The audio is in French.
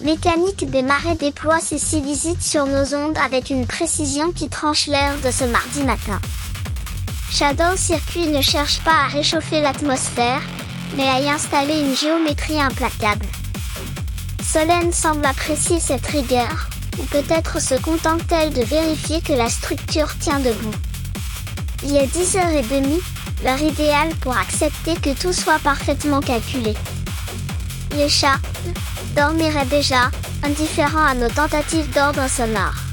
Mécanique des marées déploie ses 6 visites sur nos ondes avec une précision qui tranche l'air de ce mardi matin. Shadow Circuit ne cherche pas à réchauffer l'atmosphère, mais à y installer une géométrie implacable. Solène semble apprécier cette rigueur, ou peut-être se contente-t-elle de vérifier que la structure tient debout. Il est 10h30, l'heure idéale pour accepter que tout soit parfaitement calculé. Les chats dormiraient déjà, indifférents à nos tentatives d'ordre sonore.